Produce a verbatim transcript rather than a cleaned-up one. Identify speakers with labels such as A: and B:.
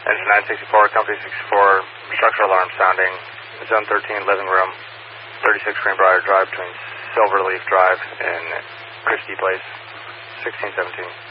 A: Engine nine sixty-four, company sixty-four, structural alarm sounding, zone thirteen, living room, thirty-six Greenbrier Drive between Silverleaf Drive and Christie Place, sixteen seventeen.